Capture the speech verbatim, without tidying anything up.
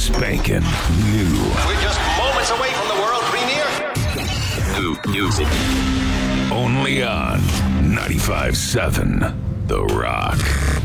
spanking new. We're just moments away from the world premiere. New music. Only on ninety-five point seven The Rock.